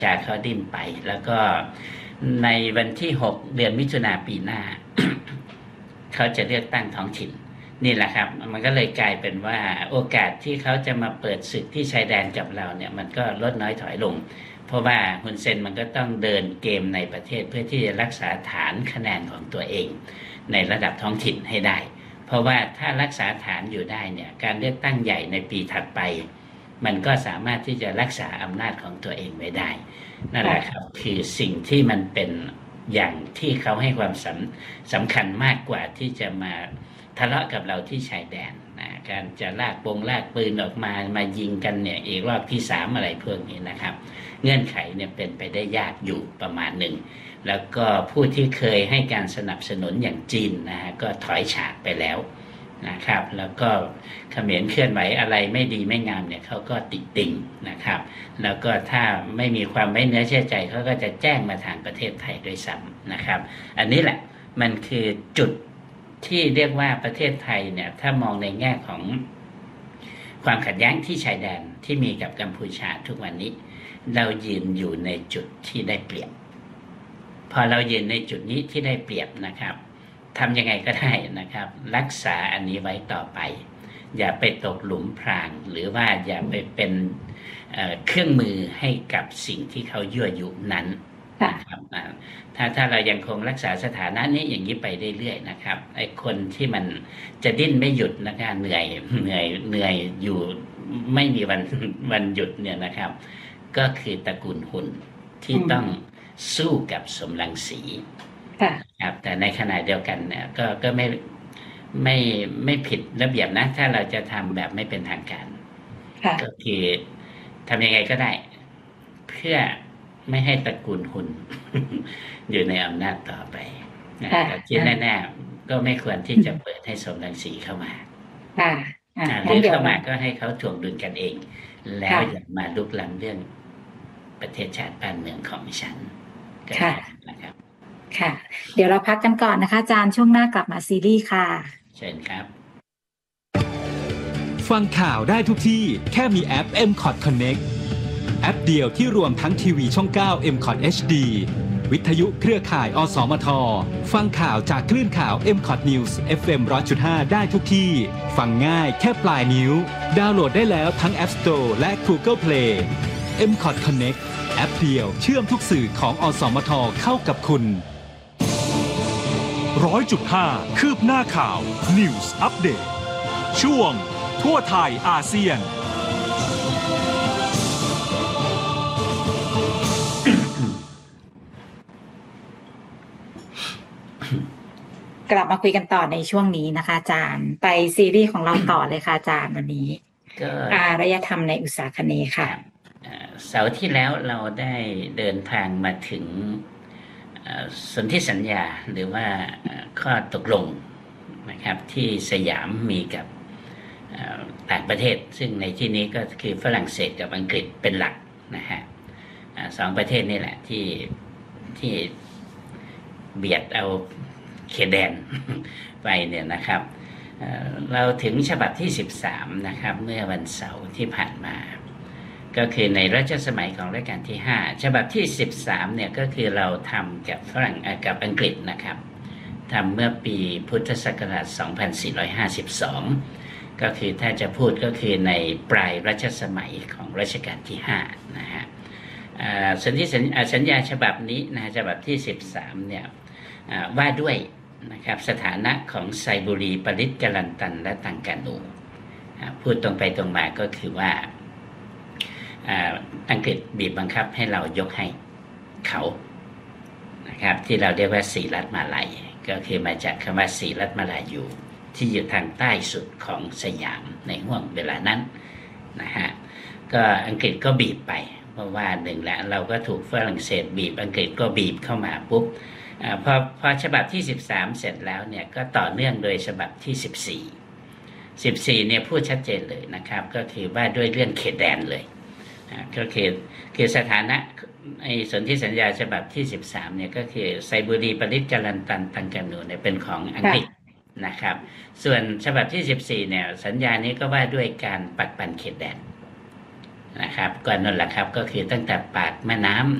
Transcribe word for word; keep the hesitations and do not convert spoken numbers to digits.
ชาเขาดิ้นไปแล้วก็ในวันที่หกเดือนมิถุนาปีหน้า เขาจะเลือกตั้งท้องถิ่นนี่แหละครับมันก็เลยกลายเป็นว่าโอกาสที่เขาจะมาเปิดศึกที่ชายแดนกับเราเนี่ยมันก็ลดน้อยถอยลงเพราะว่าฮุนเซนมันก็ต้องเดินเกมในประเทศเพื่อที่จะรักษาฐานคะแนนของตัวเองในระดับท้องถิ่นให้ได้เพราะว่าถ้ารักษาฐานอยู่ได้เนี่ยการเลือกตั้งใหญ่ในปีถัดไปมันก็สามารถที่จะรักษาอำนาจของตัวเองไว้ได้นั่นแหละครับคือสิ่งที่มันเป็นอย่างที่เขาให้ความสำสำคัญมากกว่าที่จะมาทะเลาะกับเราที่ชายแดนนะการจะลากปงลากปืนออกมามายิงกันเนี่ยอีกรอบที่สามอะไรพวกนี้นะครับเงื่อนไขเนี่ยเป็นไปได้ยากอยู่ประมาณหนึ่งแล้วก็ผู้ที่เคยให้การสนับสนุนอย่างจีนนะฮะก็ถอยฉากไปแล้วนะครับแล้วก็เขมรเคลื่อนไหวอะไรไม่ดีไม่งามเนี่ยเขาก็ติติงนะครับแล้วก็ถ้าไม่มีความไว้เนื้อเชื่อใจเขาก็จะแจ้งมาทางประเทศไทยด้วยซ้ำนะครับอันนี้แหละมันคือจุดที่เรียกว่าประเทศไทยเนี่ยถ้ามองในแง่ของความขัดแย้งที่ชายแดนที่มีกับกัมพูชาทุกวันนี้เรายืนอยู่ในจุดที่ได้เปรียบพอเรายืนในจุดนี้ที่ได้เปรียบนะครับทำยังไงก็ได้นะครับรักษาอันนี้ไว้ต่อไปอย่าไปตกหลุมพรางหรือว่าอย่าไปเป็นเอ่อเครื่องมือให้กับสิ่งที่เขายั่วยุนั้นนะครับถ้าถ้าเรายังคงรักษาสถานะนี้อย่างนี้ไปเรื่อยๆนะครับไอ้คนที่มันจะดิ้นไม่หยุดนะครับเหนื่อยเหนื่อยเหนื่อยอยู่ไม่มีวันวันหยุดเนี่ยนะครับก็คือตระกูลหุ่นที่ต้องสู้กับสมรังสีครับแต่ในขณะเดียวกันเนี่ยก็ก็ไม่ไม่ไม่ผิดระเบียบนะถ้าเราจะทำแบบไม่เป็นทางการก็คือทำยังไงก็ได้เพื่อไม่ให้ตระกูลหุ่น อยู่ในอำนาจต่อไปนะแต่ที่แน่ๆก็ไม่ควรที่จะเปิดให้สมรังสีเข้ามาหรือเข้ามาก็ให้เขาถ่วงดุลกันเองแล้วอย่ามาลุกล้ำเรื่องประเทศชาติบ้านเมืองของฉันค่ะนะครับค่ะเดี๋ยวเราพักกันก่อนนะคะอาจารย์ช่วงหน้ากลับมาซีรีส์ค่ะเชิญครับฟังข่าวได้ทุกที่แค่มีแอป เอ็ม คอท Connect แอปเดียวที่รวมทั้งทีวีช่อง เก้า เอ็ม คอท เอช ดี วิทยุเครือข่ายอสมทฟังข่าวจากคลื่นข่าว เอ็ม คอท News เอฟ เอ็ม หนึ่งร้อยจุดห้า ได้ทุกที่ฟังง่ายแค่ปลายนิ้วดาวน์โหลดได้แล้วทั้ง App Store และ Google Play เอ็ม คอท Connect แอปเดียวเชื่อมทุกสื่อของอสมทเข้ากับคุณร้อยจุดห้าคืบหน้าข่าว News Update ช่วงทั่วไทยอาเซียนกลับมาคุยกันต่อในช่วงนี้นะคะอาจารย์ไปซีรีส์ของเราต่อเลยค่ะอาจารย์วันนี้อารยธรรมในอุตสาคเนย์ค่ะเสาร์ที่แล้วเราได้เดินทางมาถึงสนธิสัญญาหรือว่าข้อตกลงนะครับที่สยามมีกับต่างประเทศซึ่งในที่นี้ก็คือฝรั่งเศสกับอังกฤษเป็นหลักนะฮะสองประเทศนี่แหละที่ที่เบียดเอาเขตแดนไปเนี่ยนะครับเราถึงฉบับที่สิบสามนะครับเมื่อวันเสาร์ที่ผ่านมาก็คือในรัชสมัยของรัชกาลที่ห้าฉบับที่สิบสามเนี่ยก็คือเราทำกับฝรั่งกับอังกฤษนะครับทำเมื่อปีพุทธศักราชสองพันสี่ร้อยห้าสิบสองก็คือถ้าจะพูดก็คือในปลายรัชสมัยของรัชกาลที่ห้านะฮะสนธิสัญญาฉบับนี้นะฉบับที่สิบสามเนี่ยว่าด้วยนะครับสถานะของไซบุรีปริตกลันตันและตังกานูพูดตรงไปตรงมาก็คือว่าอังกฤษบีบบังคับให้เรายกให้เขานะครับที่เราเรียกว่าสีรัฐมาลัยก็คือมาจากคำว่าสีรัฐมาลายูที่อยู่ทางใต้สุดของสยามในห่วงเวลานั้นนะฮะก็อังกฤษก็บีบไปเพราะว่าหนึ่งแหละเราก็ถูกฝรั่งเศสบีบอังกฤษก็บีบเข้ามาปุ๊บพอพอฉบับที่สิบสามเสร็จแล้วเนี่ยก็ต่อเนื่องโดยฉบับที่สิบสี่ สิบสี่เนี่ยพูดชัดเจนเลยนะครับก็คือว่าด้วยเรื่องเขตแดนเลยก็คือคือสถานะไอ้สนธิสัญญาฉบับที่สิบสามเนี่ยก็คือไซบุรีปริตกลันตันตังกานูเนี่ยเป็นของอังกฤษนะครับส่วนฉบับที่สิบสี่เนี่ยสัญญานี้ก็ว่าด้วยการปักปันเขตแดนนะครับก็นั่นแหละครับก็คือตั้งแต่ปากแม่น้ำ